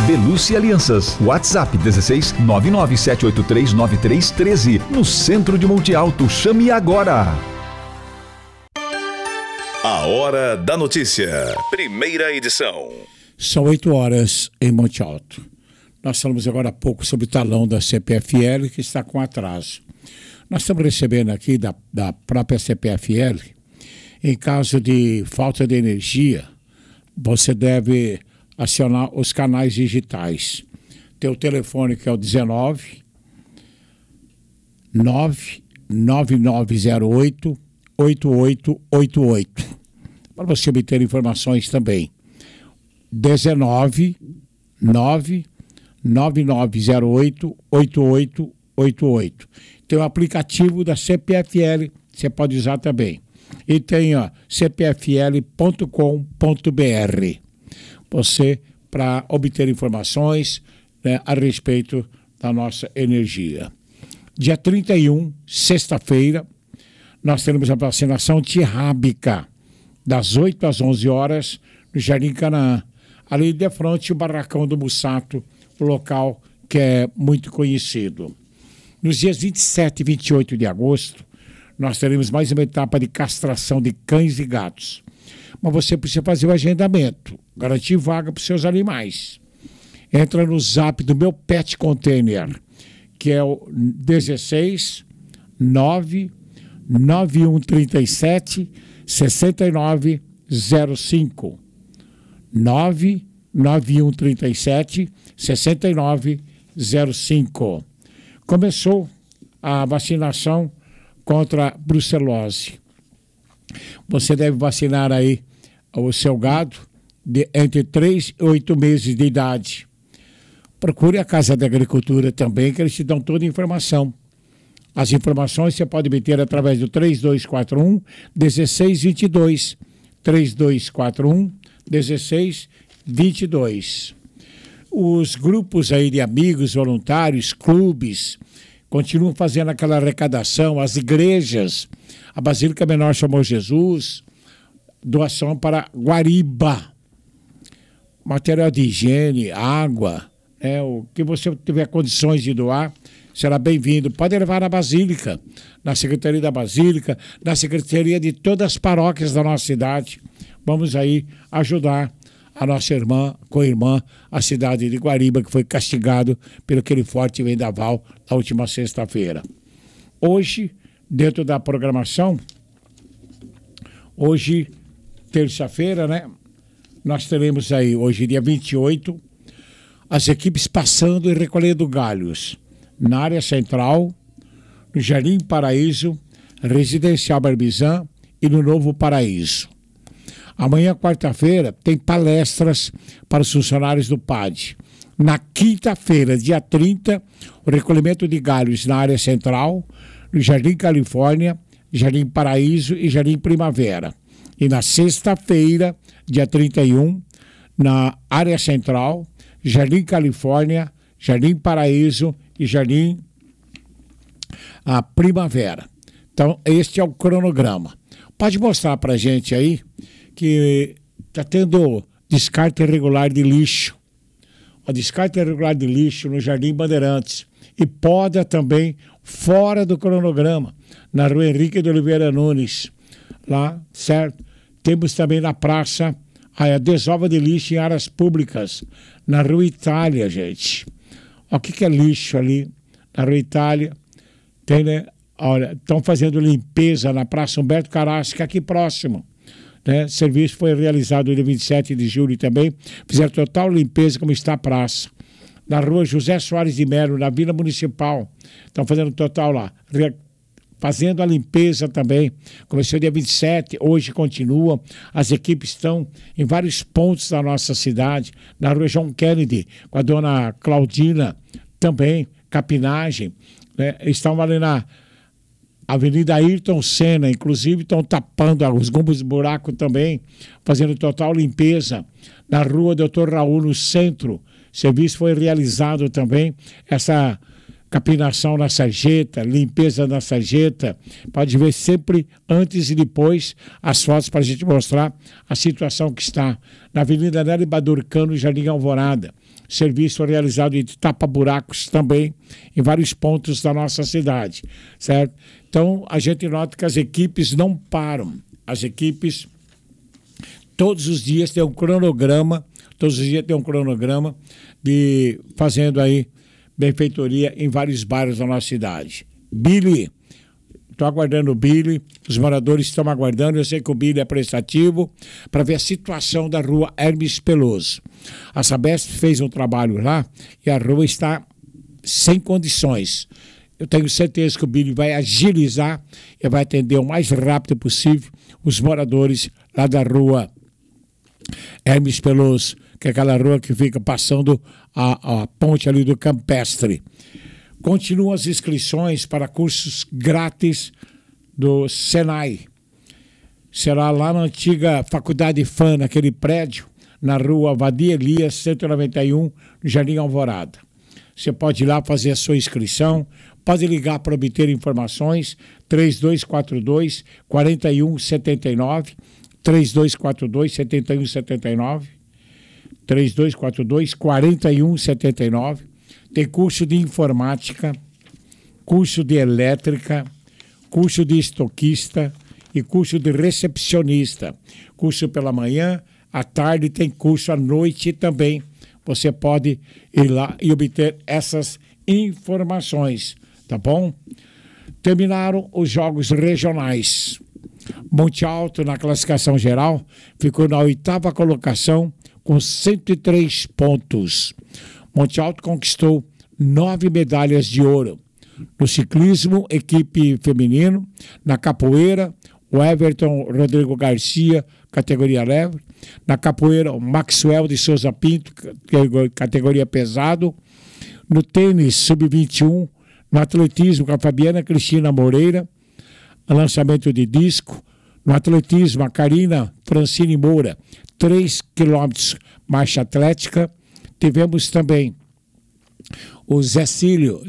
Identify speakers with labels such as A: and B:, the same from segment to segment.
A: Belucci Alianças. WhatsApp 16 997839313. No centro de Monte Alto. Chame agora.
B: A Hora da Notícia. Primeira edição.
C: São 8 horas em Monte Alto. Nós falamos agora há pouco sobre o talão da CPFL que está com atraso. Nós estamos recebendo aqui da própria CPFL, em caso de falta de energia, você deve acionar os canais digitais. Tem o telefone que é o 19 99908 8888. Para você obter informações também. 19 99908 8888. Tem o aplicativo da CPFL, você pode usar também. E tem cpfl.com.br. Você, para obter informações, né, a respeito da nossa energia. Dia 31, sexta-feira, nós teremos a vacinação antirrábica, das 8 às 11 horas, no Jardim Canaã. Ali de frente, o Barracão do Bussato, o local que é muito conhecido. Nos dias 27 e 28 de agosto, nós teremos mais uma etapa de castração de cães e gatos. Mas você precisa fazer o agendamento, garantir vaga para os seus animais. Entra no zap do meu Pet Container, que é o 16 99137 6905. 99137 6905. Começou a vacinação contra a brucelose. Você deve vacinar aí o seu gado entre 3 e 8 meses de idade. Procure a Casa da Agricultura também, que eles te dão toda a informação. As informações você pode obter através do 3241-1622. 3241-1622. Os grupos aí de amigos, voluntários, clubes, continuam fazendo aquela arrecadação, as igrejas, a Basílica Menor Chamou Jesus, doação para Guariba, material de higiene, água, o que você tiver condições de doar, será bem-vindo. Pode levar na Basílica, na Secretaria da Basílica, na Secretaria de todas as paróquias da nossa cidade. Vamos aí ajudar a nossa irmã, co-irmã, a cidade de Guariba, que foi castigado pelo aquele forte vendaval na última sexta-feira. Hoje, dentro da programação, hoje, terça-feira, né? Nós teremos aí, hoje, dia 28, as equipes passando e recolhendo galhos na área central, no Jardim Paraíso, Residencial Barbizan e no Novo Paraíso. Amanhã, quarta-feira, tem palestras para os funcionários do PAD. Na quinta-feira, dia 30, o recolhimento de galhos na área central, no Jardim Califórnia, Jardim Paraíso e Jardim Primavera. E na sexta-feira, dia 31, na área central, Jardim Califórnia, Jardim Paraíso e Jardim Primavera. Então, este é o cronograma. Pode mostrar para a gente aí que está tendo descarte irregular de lixo. O descarte irregular de lixo no Jardim Bandeirantes. E poda também fora do cronograma, na Rua Henrique de Oliveira Nunes. Lá, certo? Temos também na praça a desova de lixo em áreas públicas, na Rua Itália, gente. O que é lixo ali na Rua Itália? Tem, né? Olha, estão fazendo limpeza na Praça Humberto Carrasco, aqui próximo. Né? O serviço foi realizado no dia 27 de julho também. Fizeram total limpeza, como está a praça. Na Rua José Soares de Mello, na Vila Municipal. Estão fazendo total lá. Fazendo a limpeza também. Começou dia 27, hoje continua. As equipes estão em vários pontos da nossa cidade. Na Rua João Kennedy, com a dona Claudina também, capinagem. Né? Estão ali na Avenida Ayrton Senna, inclusive estão tapando os gumbos de buraco também, fazendo total limpeza. Na Rua Doutor Raul, no centro, o serviço foi realizado também, essa capinação na sarjeta, limpeza na sarjeta. Pode ver sempre antes e depois as fotos para a gente mostrar a situação que está na Avenida Nery Badurcano, Jardim Alvorada. Serviço realizado em tapa-buracos também em vários pontos da nossa cidade, certo? Então, a gente nota que as equipes não param. As equipes, todos os dias tem um cronograma, de fazendo aí benfeitoria em vários bairros da nossa cidade. Billy, estou aguardando o Billy, os moradores estão aguardando, eu sei que o Billy é prestativo para ver a situação da rua Hermes Peloso. A Sabesp fez um trabalho lá e a rua está sem condições. Eu tenho certeza que o Billy vai agilizar e vai atender o mais rápido possível os moradores lá da rua Hermes Peloso, que é aquela rua que fica passando a ponte ali do Campestre. Continuam as inscrições para cursos grátis do Senai. Será lá na antiga Faculdade FAM, naquele prédio, na rua Vadia Elias, 191, no Jardim Alvorada. Você pode ir lá fazer a sua inscrição, pode ligar para obter informações, 3242-4179, 3242-7179, 3242-4179. Tem curso de informática, curso de elétrica, curso de estoquista e curso de recepcionista. Curso pela manhã, à tarde tem curso à noite também. Você pode ir lá e obter essas informações, tá bom? Terminaram os jogos regionais. Monte Alto, na classificação geral, ficou na 8ª colocação com 103 pontos. Monte Alto conquistou 9 medalhas de ouro. No ciclismo, equipe feminino. Na capoeira, o Everton Rodrigo Garcia, categoria leve. Na capoeira, o Maxwell de Souza Pinto, categoria pesado. No tênis, sub-21. No atletismo, com a Fabiana Cristina Moreira, lançamento de disco. No atletismo, a Karina Francine Moura, 3 quilômetros marcha atlética. Tivemos também o Zé Cílio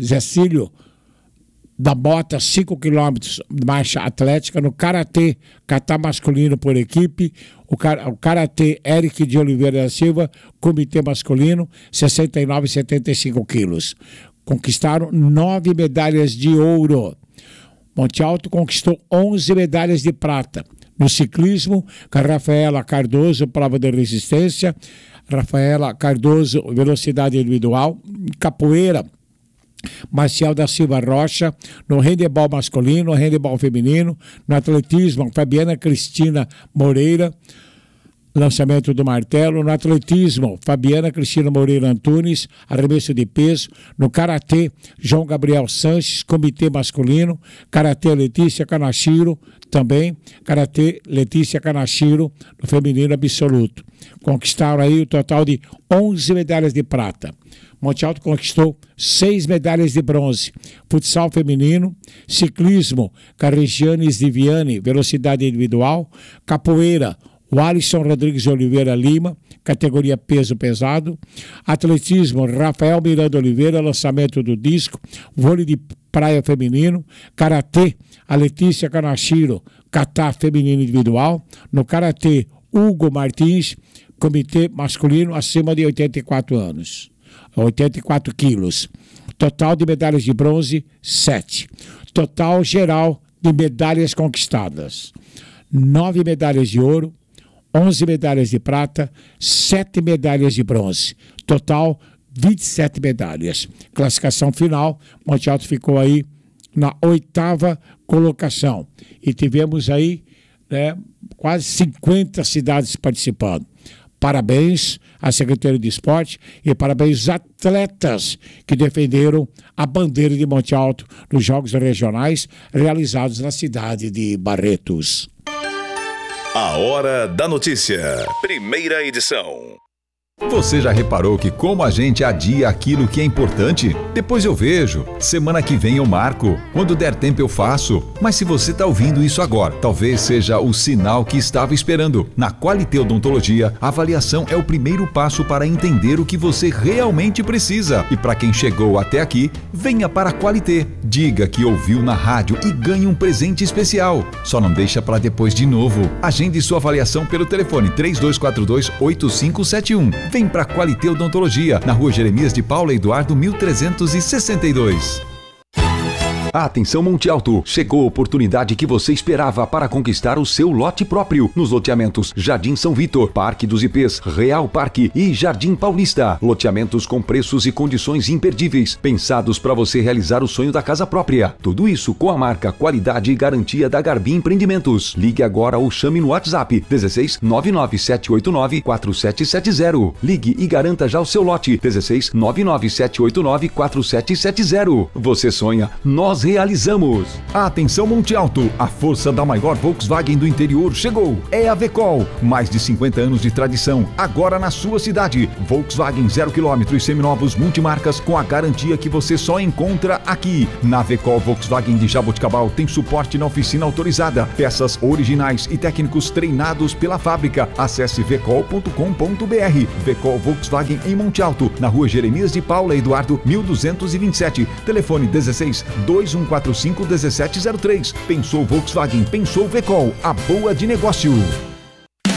C: da Bota, 5 quilômetros marcha atlética. No karatê, kata masculino por equipe, o karatê Eric de Oliveira da Silva, comitê masculino, 69 e 75 quilos. Conquistaram 9 medalhas de ouro. Monte Alto conquistou 11 medalhas de prata. No ciclismo, com a Rafaela Cardoso, prova de resistência. Rafaela Cardoso, velocidade individual. Capoeira, Marcial da Silva Rocha. No handebol masculino, handebol feminino. No atletismo, Fabiana Cristina Moreira, lançamento do martelo. No atletismo, Fabiana Cristina Moreira Antunes, arremesso de peso. No karatê, João Gabriel Sanches, comitê masculino. Karatê Letícia Kanashiro, também. Karatê Letícia Kanashiro, no feminino absoluto. Conquistaram aí o total de 11 medalhas de prata. Monte Alto conquistou 6 medalhas de bronze. Futsal feminino, ciclismo, Carregianes de Viane, velocidade individual. Capoeira, o Alisson Rodrigues de Oliveira Lima, categoria peso pesado. Atletismo, Rafael Miranda Oliveira, lançamento do disco. Vôlei de praia feminino. Karatê, a Letícia Kanashiro, kata feminino individual. No karatê, Hugo Martins, comitê masculino acima de 84 anos. 84 quilos. Total de medalhas de bronze, 7. Total geral de medalhas conquistadas: 9 medalhas de ouro, 11 medalhas de prata, 7 medalhas de bronze. Total, 27 medalhas. Classificação final, Monte Alto ficou aí na 8ª colocação. E tivemos aí, né, quase 50 cidades participando. Parabéns à Secretaria de Esporte e parabéns aos atletas que defenderam a bandeira de Monte Alto nos Jogos Regionais realizados na cidade de Barretos.
B: A Hora da Notícia. Primeira edição.
A: Você já reparou que como a gente adia aquilo que é importante? Depois eu vejo, semana que vem eu marco, quando der tempo eu faço. Mas se você está ouvindo isso agora, talvez seja o sinal que estava esperando. Na Qualité Odontologia, a avaliação é o primeiro passo para entender o que você realmente precisa. E para quem chegou até aqui, venha para a Qualité. Diga que ouviu na rádio e ganhe um presente especial. Só não deixa para depois de novo. Agende sua avaliação pelo telefone 3242-8571. Vem para Qualité Odontologia, na Rua Jeremias de Paula Eduardo 1362.
D: Atenção Monte Alto, chegou a oportunidade que você esperava para conquistar o seu lote próprio nos loteamentos Jardim São Vitor, Parque dos Ipês, Real Parque e Jardim Paulista. Loteamentos com preços e condições imperdíveis, pensados para você realizar o sonho da casa própria. Tudo isso com a marca, qualidade e garantia da Garbi Empreendimentos. Ligue agora ou chame no WhatsApp 16 99789 4770. Ligue e garanta já o seu lote 16 99789 4770. Você sonha, nós realizamos.
A: Atenção Monte Alto, a força da maior Volkswagen do interior chegou. É a Vecol, mais de 50 anos de tradição, agora na sua cidade. Volkswagen 0 km e seminovos multimarcas com a garantia que você só encontra aqui. Na Vecol Volkswagen de Jaboticabal tem suporte na oficina autorizada, peças originais e técnicos treinados pela fábrica. Acesse vecol.com.br. Vecol Volkswagen em Monte Alto, na Rua Jeremias de Paula Eduardo 1227. Telefone 16 2145 1703. Pensou Volkswagen, pensou Vecol, a boa de negócio.